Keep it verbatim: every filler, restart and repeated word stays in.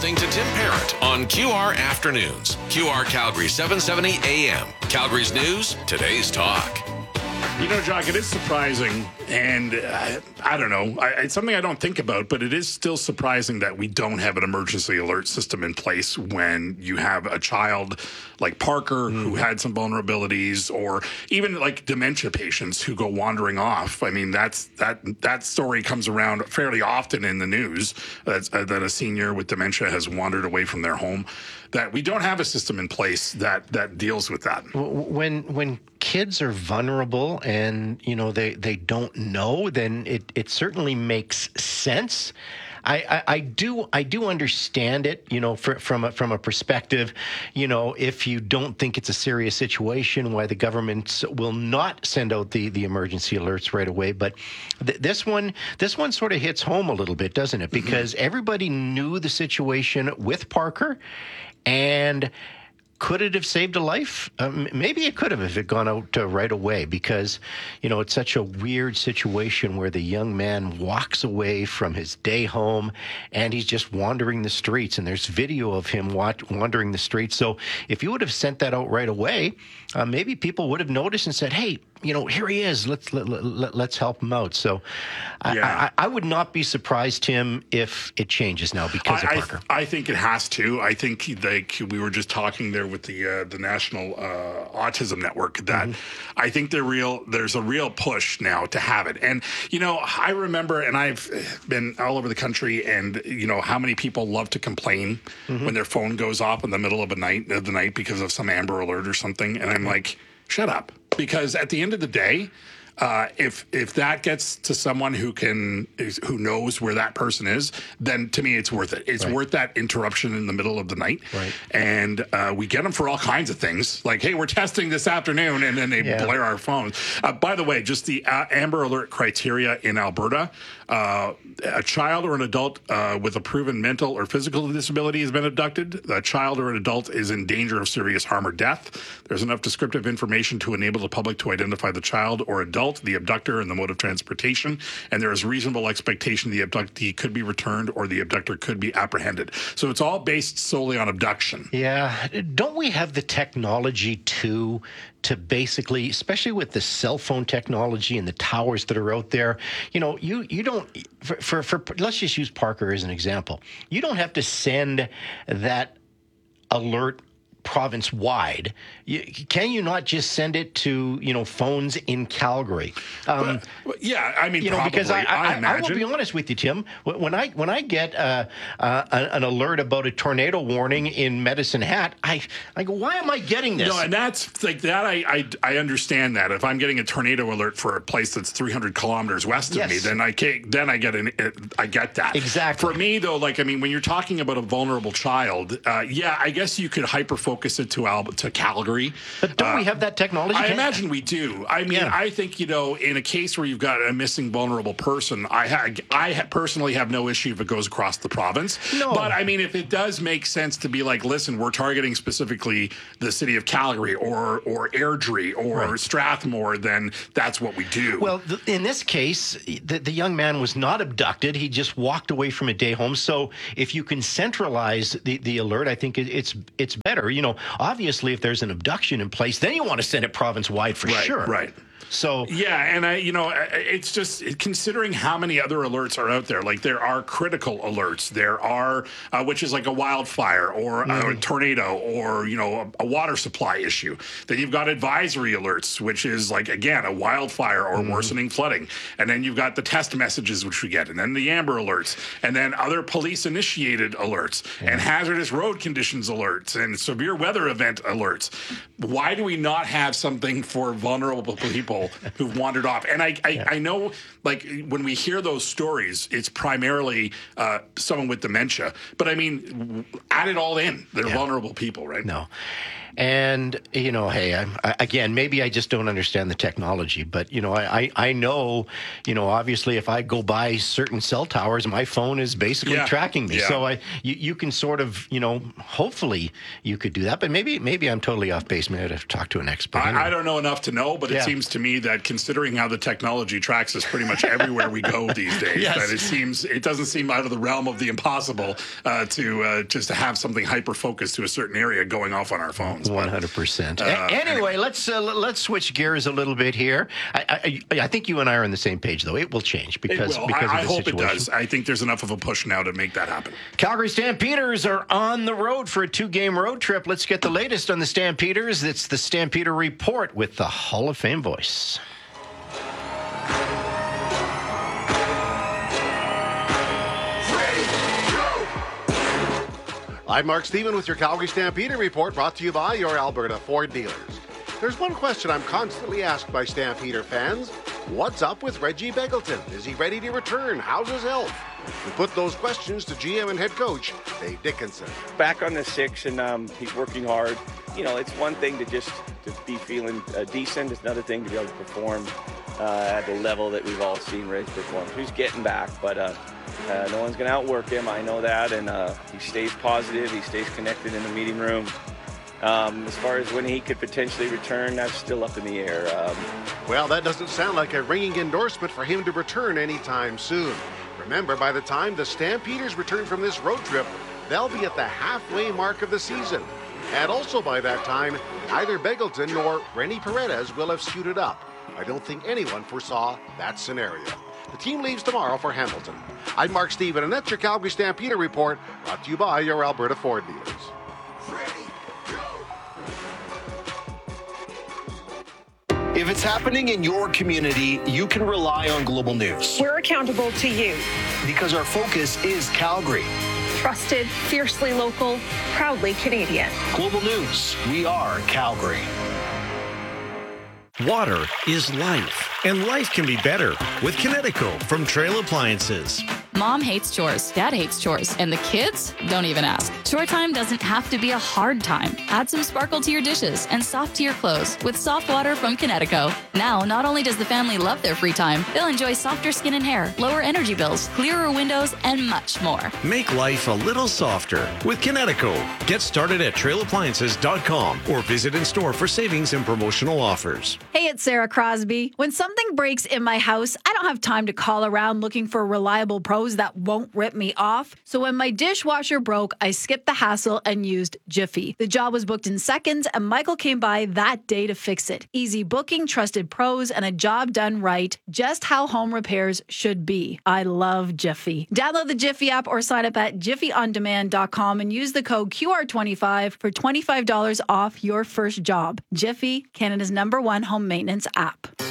Listening to Tim Parrott on Q R Afternoons. Q R Calgary seven seventy A M. Calgary's news, today's talk. You know, Jock, it is surprising, and uh, I don't know, I, it's something I don't think about, but it is still surprising that we don't have an emergency alert system in place when you have a child like Parker mm. who had some vulnerabilities, or even like dementia patients who go wandering off. I mean, that's that that story comes around fairly often in the news, that, uh, that a senior with dementia has wandered away from their home. That we don't have a system in place that that deals with that. When when kids are vulnerable and, you know, they, they don't know, then it, it certainly makes sense. I, I, I do I do understand it, you know, for, from a, from a perspective, you know, if you don't think it's a serious situation, why the government will not send out the, the emergency alerts right away. But th- this one this one sort of hits home a little bit, doesn't it? Because mm-hmm. everybody knew the situation with Parker, and could it have saved a life? Um, maybe it could have if it gone out uh, right away, because, you know, it's such a weird situation where the young man walks away from his day home and he's just wandering the streets, and there's video of him wa- wandering the streets. So if you would have sent that out right away, uh, maybe people would have noticed and said, hey, you know, here he is. Let's let, let, let's help him out. So yeah. I, I, I would not be surprised, Tim, if it changes now because I, of Parker. I, I think it has to. I think like we were just talking there with the uh, the National uh, Autism Network that mm-hmm. I think they're real. There's a real push now to have it. And you know, I remember, and I've been all over the country, and you know how many people love to complain mm-hmm. when their phone goes off in the middle of a night of the night because of some Amber Alert or something. And I'm like, shut up. Because at the end of the day, uh, if if that gets to someone who can is, who knows where that person is, then to me it's worth it. It's right. worth that interruption in the middle of the night. Right. And uh, we get them for all kinds of things, like, hey, we're testing this afternoon, and then they yeah. blare our phones. Uh, by the way, just the uh, Amber Alert criteria in Alberta: uh, a child or an adult uh, with a proven mental or physical disability has been abducted. A child or an adult is in danger of serious harm or death. There's enough descriptive information to enable the public to identify the child or adult, the abductor, and the mode of transportation, and there is reasonable expectation the abductee could be returned or the abductor could be apprehended. So it's all based solely on abduction. Yeah. Don't we have the technology too to basically, especially with the cell phone technology and the towers that are out there, you know, you, you don't, for, for, for let's just use Parker as an example. You don't have to send that alert province-wide. You, can you not just send it to, you know, phones in Calgary? Um, but, yeah, I mean, you know, probably, because I, I, I, I will be honest with you, Tim. When I when I get uh, uh, an alert about a tornado warning in Medicine Hat, I I go, why am I getting this? No, and that's like that. I I, I understand that. If I'm getting a tornado alert for a place that's three hundred kilometers west of yes. me, then I can't, then I get an I get that exactly. For me though, like I mean, when you're talking about a vulnerable child, uh, yeah, I guess you could hyper focus it to Al- to Calgary. But don't uh, we have that technology? I imagine we do. I mean, yeah. I think, you know, in a case where you've got a missing vulnerable person, I ha- I ha- personally have no issue if it goes across the province. No. But I mean, if it does make sense to be like, listen, we're targeting specifically the city of Calgary or or Airdrie or right. Strathmore, then that's what we do. Well, th- in this case, the, the young man was not abducted. He just walked away from a day home. So if you can centralize the, the alert, I think it, it's it's better. You know, obviously, if there's an abduction in place, then you want to send it province-wide for right, sure. Right. So yeah, and I, you know, it's just considering how many other alerts are out there. Like there are critical alerts, there are uh, which is like a wildfire or mm-hmm. a tornado or you know a, a water supply issue. Then you've got advisory alerts, which is like again a wildfire or mm-hmm. worsening flooding. And then you've got the test messages which we get, and then the Amber alerts, and then other police initiated alerts, mm-hmm. and hazardous road conditions alerts, and severe weather event alerts. Why do we not have something for vulnerable people who've wandered off? And I, I, yeah. I know, like, when we hear those stories, it's primarily uh, someone with dementia. But, I mean, add it all in. They're yeah. vulnerable people, right? No. And, you know, hey, I'm, I, again, maybe I just don't understand the technology, but, you know, I, I, I know, you know, obviously if I go by certain cell towers, my phone is basically yeah. tracking me. Yeah. So I, you, you can sort of, you know, hopefully you could do that, but maybe, maybe I'm totally off base. Maybe I'd have to talk to an expert. I, anyway. I don't know enough to know, but yeah. it seems to me that considering how the technology tracks us pretty much everywhere we go these days, Yes. that it seems it doesn't seem out of the realm of the impossible uh, to uh, just to have something hyper focused to a certain area going off on our phones. One hundred percent. Uh, Anyway, let's uh, let's switch gears a little bit here. I, I I think you and I are on the same page, though. It will change because It will. because I, I of the hope situation. it does. I think there's enough of a push now to make that happen. Calgary Stampeders are on the road for a two-game road trip. Let's get the latest on the Stampeders. It's the Stampeder Report with the Hall of Fame voice. I'm Mark Stephen with your Calgary Stampeder Report, brought to you by your Alberta Ford dealers. There's one question I'm constantly asked by Stampeder fans. What's up with Reggie Begelton? Is he ready to return? How's his health? We put those questions to G M and head coach Dave Dickinson. Back on the six, and um, he's working hard. You know, it's one thing to just to be feeling uh, decent. It's another thing to be able to perform uh, at the level that we've all seen Reg perform. He's getting back, but uh, uh, no one's going to outwork him. I know that, and uh, he stays positive. He stays connected in the meeting room. Um, as far as when he could potentially return, that's still up in the air. Um, Well, that doesn't sound like a ringing endorsement for him to return anytime soon. Remember, by the time the Stampeders return from this road trip, they'll be at the halfway mark of the season. And also by that time, neither Begelton nor Rennie Paredes will have suited up. I don't think anyone foresaw that scenario. The team leaves tomorrow for Hamilton. I'm Mark Stephen, and that's your Calgary Stampeder Report, brought to you by your Alberta Ford dealers. If it's happening in your community, you can rely on Global News We're accountable to you. because our focus is Calgary. Trusted, fiercely local, proudly Canadian. Global News, we are Calgary. Water is life, and life can be better with Kinetico from Trail Appliances. Mom hates chores, dad hates chores, and the kids don't even ask. Chore time doesn't have to be a hard time. Add some sparkle to your dishes and soft to your clothes with soft water from Kinetico. Now, not only does the family love their free time, they'll enjoy softer skin and hair, lower energy bills, clearer windows, and much more. Make life a little softer with Kinetico. Get started at trail appliances dot com or visit in store for savings and promotional offers. Hey, it's Sarah Crosby. When something breaks in my house, I don't have time to call around looking for reliable pros that won't rip me off. So when my dishwasher broke, I skipped the hassle and used Jiffy. The job was booked in seconds, and Michael came by that day to fix it. Easy booking, trusted pros, and a job done right. Just how home repairs should be. I love Jiffy. Download the Jiffy app or sign up at jiffy on demand dot com and use the code Q R twenty-five for twenty-five dollars off your first job. Jiffy, Canada's number one home maintenance app.